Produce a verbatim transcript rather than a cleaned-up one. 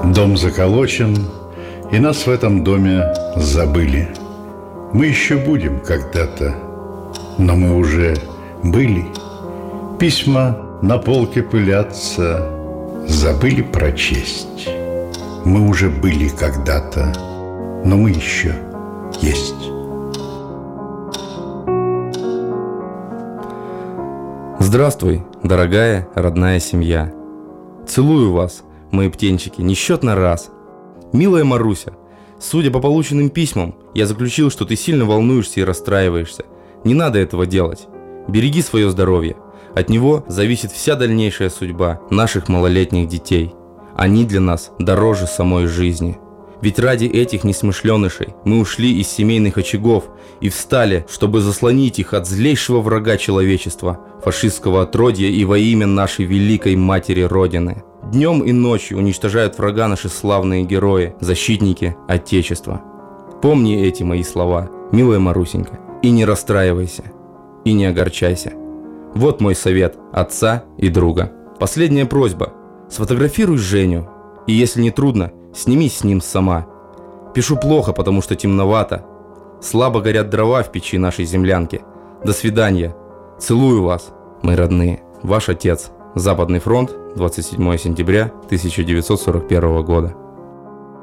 Дом заколочен, и нас в этом доме забыли. Мы еще будем когда-то, но мы уже были. Письма на полке пылятся, забыли прочесть. Мы уже были когда-то, но мы еще есть. Здравствуй, дорогая родная семья. Целую вас, мои птенчики, несчетно раз. Милая Маруся, судя по полученным письмам, я заключил, что ты сильно волнуешься и расстраиваешься. Не надо этого делать. Береги свое здоровье. От него зависит вся дальнейшая судьба наших малолетних детей. Они для нас дороже самой жизни. Ведь ради этих несмышленышей мы ушли из семейных очагов и встали, чтобы заслонить их от злейшего врага человечества, фашистского отродья, и во имя нашей великой матери Родины. Днем и ночью уничтожают врага наши славные герои, защитники Отечества. Помни эти мои слова, милая Марусенька, и не расстраивайся, и не огорчайся. Вот мой совет отца и друга. Последняя просьба. Сфотографируй Женю, и если не трудно, снимись с ним сама. Пишу плохо, потому что темновато. Слабо горят дрова в печи нашей землянки. До свидания. Целую вас, мои родные. Ваш отец. Западный фронт, двадцать седьмое сентября тысяча девятьсот сорок первого года.